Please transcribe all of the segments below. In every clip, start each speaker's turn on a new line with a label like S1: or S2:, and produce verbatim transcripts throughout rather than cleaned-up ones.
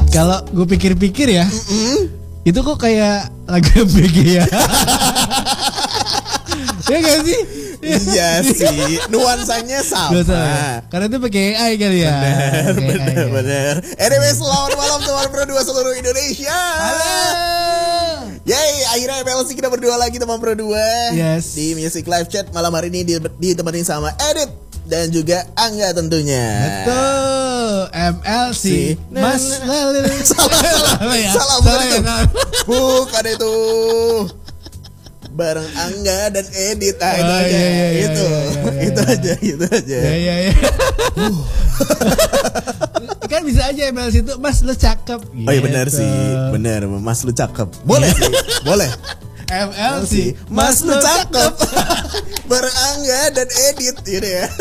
S1: Kalau gue pikir-pikir ya, mm-mm. itu kok kayak lagu B G ya. Ya gak sih?
S2: Iya sih, nuansanya sama.
S1: Nuansanya. Karena itu pakai A I kali ya.
S2: Bener, bener, bener. Anyway, selamat malam teman Pro dua seluruh Indonesia.
S1: Halo.
S2: Yay, akhirnya M L C kita berdua lagi teman Pro dua.
S1: Yes.
S2: Di Music Live Chat malam hari ini ditemani sama Edit dan juga Angga tentunya.
S1: Betul. M L C si. Mas Lalu.
S2: Salah, salah,
S1: ya?
S2: salah,
S1: salah
S2: bukan
S1: ya,
S2: itu. Bukan itu. Bareng Angga dan Edit ah, itu oh, aja iya, iya, itu iya, iya, iya, itu iya. aja itu aja
S1: iya, iya, iya. Uh. Kan bisa aja M L C itu Mas lu cakep gitu.
S2: Oh iya benar sih, benar Mas lu cakep. Boleh sih, boleh.
S1: M L C
S2: Mas, Mas lu cakep. Bareng Angga dan Edit gitu ya.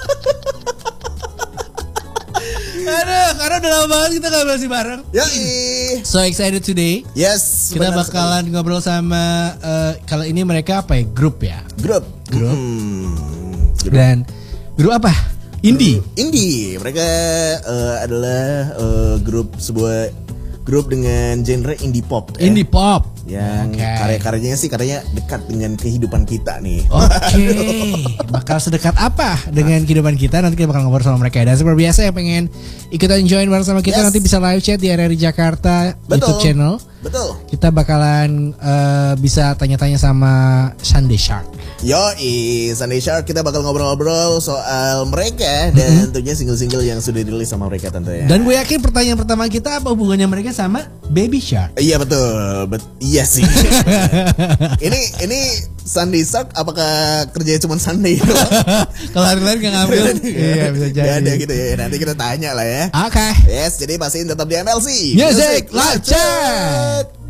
S1: Aduh, karena udah lama banget kita ngobrol sih bareng.
S2: Yoi.
S1: So excited today.
S2: Yes.
S1: Kita bakalan sekali. ngobrol sama uh, kalau ini mereka apa ya? Grup ya.
S2: Grup.
S1: Grup.
S2: Hmm.
S1: Grup. Dan grup apa? Indie.
S2: Grup indie. Mereka uh, adalah uh, grup sebuah grup dengan genre indie pop.
S1: Indie ya? Pop.
S2: Yang okay. karya-karyanya sih karyanya dekat dengan kehidupan kita nih.
S1: Oke, okay. Bakal sedekat apa dengan kehidupan kita? Nanti kita bakal ngobrol sama mereka. Dan seperti biasa yang pengen ikutan join bareng sama kita yes. nanti bisa live chat di R R I Jakarta
S2: Betul.
S1: YouTube channel.
S2: Betul.
S1: Kita bakalan uh, bisa tanya-tanya sama Sunday Shark.
S2: Yoi, Sunday Shark kita bakal ngobrol-ngobrol soal mereka dan mm-hmm. tentunya single-single yang sudah dirilis sama mereka tentunya.
S1: Dan gue yakin pertanyaan pertama kita apa hubungannya mereka sama Baby Shark?
S2: Iya betul, Bet- iya sih. ini ini Sunday Shark apakah kerjanya cuma Sunday?
S1: Kalau hari lain gak ngambil? Iya bisa jadi.
S2: Gak ada gitu ya. Nanti kita tanya lah ya.
S1: Oke. Okay.
S2: Yes, jadi pastiin tetap di M L C
S1: Music Live Chat.